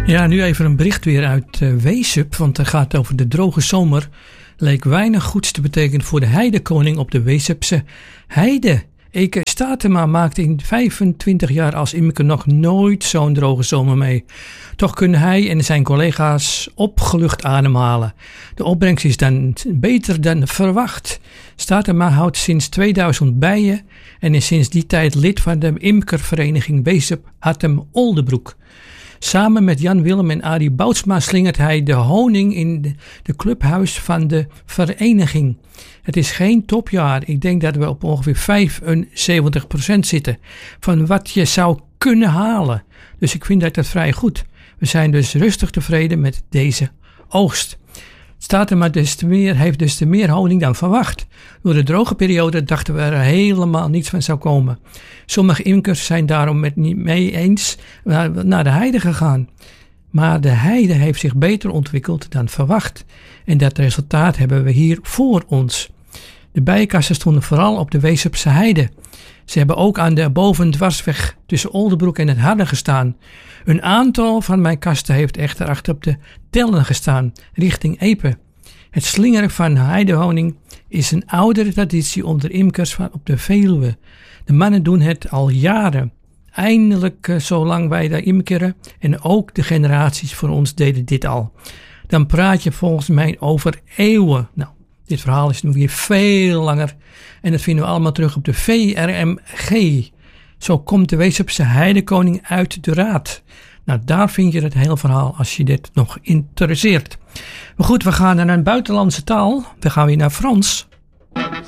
Ja, nu even een bericht weer uit Weesup, want het gaat over de droge zomer. Leek weinig goeds te betekenen voor de heidekoning op de Weesupse heide. Eke Statema maakte in 25 jaar als imker nog nooit zo'n droge zomer mee. Toch kunnen hij en zijn collega's opgelucht ademhalen. De opbrengst is dan beter dan verwacht. Statema houdt sinds 2000 bijen en is sinds die tijd lid van de imkervereniging Weesup Hattem-Oldebroek. Samen met Jan Willem en Arie Boutsma slingert hij de honing in de clubhuis van de vereniging. Het is geen topjaar. Ik denk dat we op ongeveer 75% zitten van wat je zou kunnen halen. Dus ik vind dat vrij goed. We zijn dus rustig tevreden met deze oogst. Statema heeft dus te meer honing dan verwacht. Door de droge periode dachten we er helemaal niets van zou komen. Sommige imkers zijn daarom het niet mee eens naar de heide gegaan. Maar de heide heeft zich beter ontwikkeld dan verwacht. En dat resultaat hebben we hier voor ons. De bijenkassen stonden vooral op de Weesupse heide. Ze hebben ook aan de bovendwarsweg tussen Oldebroek en het Harde gestaan. Een aantal van mijn kasten heeft echter achter op de tellen gestaan, richting Epe. Het slingeren van heidehoning is een oudere traditie onder imkers van op de Veluwe. De mannen doen het al jaren. Eindelijk zolang wij daar imkeren en ook de generaties voor ons deden dit al. Dan praat je volgens mij over eeuwen. Nou, dit verhaal is nu weer veel langer en dat vinden we allemaal terug op de VRMG. Zo komt de Weesupse heidekoning uit de raad. Nou, daar vind je het hele verhaal als je dit nog interesseert. Maar goed, we gaan naar een buitenlandse taal. We gaan weer naar Frans.